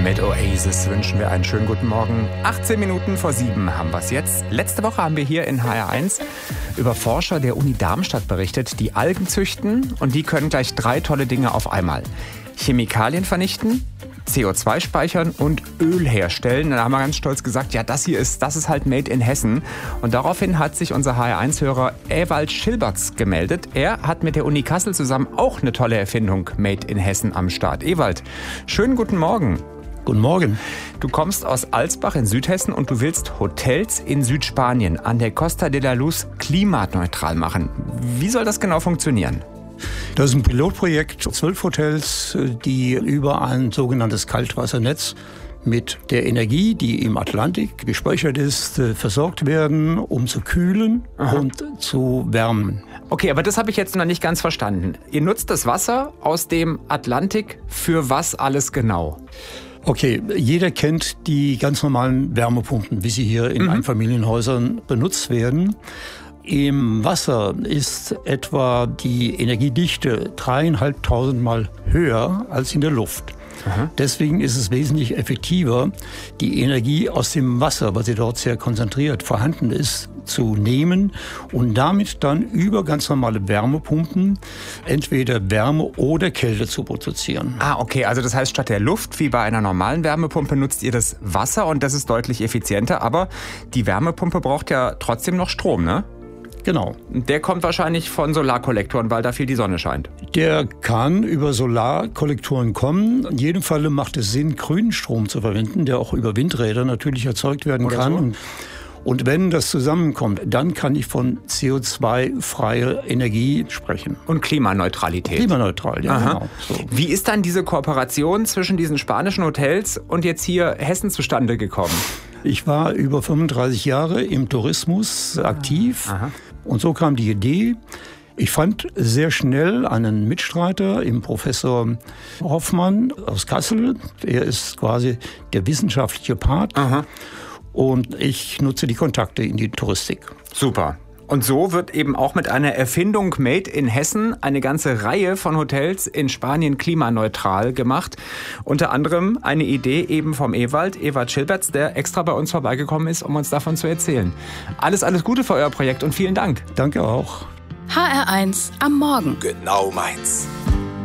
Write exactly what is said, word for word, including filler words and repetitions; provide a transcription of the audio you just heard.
Mit Oasis wünschen wir einen schönen guten Morgen. achtzehn Minuten vor sieben haben wir es jetzt. Letzte Woche haben wir hier in H R eins über Forscher der Uni Darmstadt berichtet, die Algen züchten, und die können gleich drei tolle Dinge auf einmal: Chemikalien vernichten, C O zwei speichern und Öl herstellen. Da haben wir ganz stolz gesagt, ja, das hier ist, das ist halt made in Hessen. Und daraufhin hat sich unser H R eins Hörer Ewald Schilbertz gemeldet. Er hat mit der Uni Kassel zusammen auch eine tolle Erfindung made in Hessen am Start. Ewald, schönen guten Morgen. Guten Morgen. Du kommst aus Alsbach in Südhessen und du willst Hotels in Südspanien an der Costa de la Luz klimaneutral machen. Wie soll das genau funktionieren? Das ist ein Pilotprojekt, zwölf Hotels, die über ein sogenanntes Kaltwassernetz mit der Energie, die im Atlantik gespeichert ist, versorgt werden, um zu kühlen Aha. und zu wärmen. Okay, aber das habe ich jetzt noch nicht ganz verstanden. Ihr nutzt das Wasser aus dem Atlantik für was alles genau? Okay, jeder kennt die ganz normalen Wärmepumpen, wie sie hier in mhm. Einfamilienhäusern benutzt werden. Im Wasser ist etwa die Energiedichte dreieinhalbtausend Mal höher als in der Luft. Aha. Deswegen ist es wesentlich effektiver, die Energie aus dem Wasser, weil sie dort sehr konzentriert vorhanden ist, zu nehmen und damit dann über ganz normale Wärmepumpen entweder Wärme oder Kälte zu produzieren. Ah, okay. Also das heißt, statt der Luft, wie bei einer normalen Wärmepumpe, nutzt ihr das Wasser, und das ist deutlich effizienter. Aber die Wärmepumpe braucht ja trotzdem noch Strom, ne? Genau. Der kommt wahrscheinlich von Solarkollektoren, weil da viel die Sonne scheint. Der kann über Solarkollektoren kommen. In jedem Fall macht es Sinn, grünen Strom zu verwenden, der auch über Windräder natürlich erzeugt werden Oder kann. So. Und, und wenn das zusammenkommt, dann kann ich von C O zwei freier Energie sprechen. Und Klimaneutralität. Klimaneutral, ja, Aha. genau. So. Wie ist dann diese Kooperation zwischen diesen spanischen Hotels und jetzt hier Hessen zustande gekommen? Ich war über fünfunddreißig Jahre im Tourismus aktiv. Aha. Und so kam die Idee. Ich fand sehr schnell einen Mitstreiter im Professor Hoffmann aus Kassel. Er ist quasi der wissenschaftliche Part. Aha. Und ich nutze die Kontakte in die Touristik. Super. Und so wird eben auch mit einer Erfindung made in Hessen eine ganze Reihe von Hotels in Spanien klimaneutral gemacht. Unter anderem eine Idee eben vom Ewald, Ewald Schilbertz, der extra bei uns vorbeigekommen ist, um uns davon zu erzählen. Alles, alles Gute für euer Projekt und vielen Dank. Danke auch. H R eins am Morgen. Genau meins.